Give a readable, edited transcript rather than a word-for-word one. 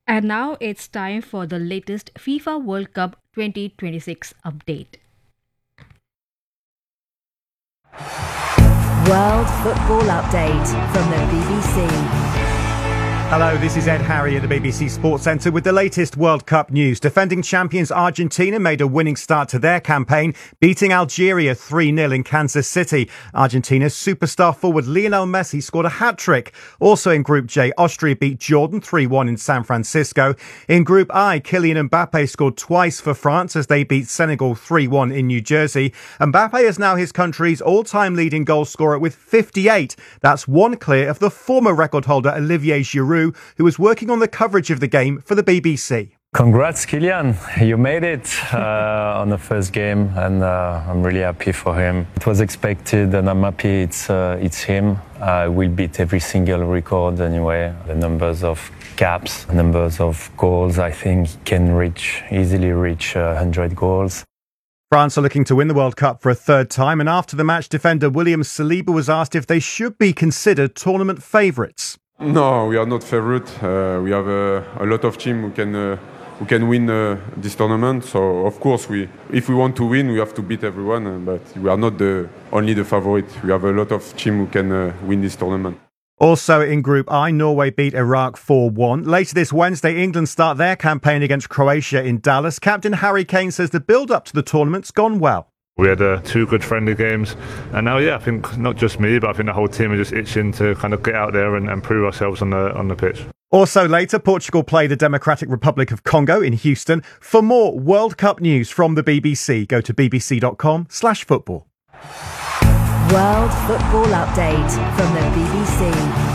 And now it's time for the latest FIFA World Cup 2026 update. World Football Update from the BBC. Hello, this is Ed Harry at the BBC Sports Centre with the latest World Cup news. Defending champions Argentina made a winning start to their campaign, beating Algeria 3-0 in Kansas City. Argentina's superstar forward Lionel Messi scored a hat-trick. Also in Group J, Austria beat Jordan 3-1 in San Francisco. In Group I, Kylian Mbappe scored twice for France as they beat Senegal 3-1 in New Jersey. Mbappe is now his country's all-time leading goal scorer with 58. That's one clear of the former record holder Olivier Giroud, who was working on the coverage of the game for the BBC. Congrats, Kylian. You made it on the first game, and I'm really happy for him. It was expected, and I'm happy it's him. We'll beat every single record anyway. The numbers of caps, numbers of goals, I think he can easily reach 100 goals. France are looking to win the World Cup for a third time, and after the match, defender William Saliba was asked if they should be considered tournament favourites. No, we are not favorite. We have a lot of teams who can win this tournament. So of course, if we want to win, we have to beat everyone. But we are not only the favorite. We have a lot of teams who can win this tournament. Also in Group I, Norway beat Iraq 4-1. Later this Wednesday, England start their campaign against Croatia in Dallas. Captain Harry Kane says the build-up to the tournament's gone well. We had two good friendly games, and now, I think not just me, but I think the whole team are just itching to kind of get out there and prove ourselves on the pitch. Also later, Portugal play the Democratic Republic of Congo in Houston. For more World Cup news from the BBC, go to bbc.com/football. World Football Update from the BBC.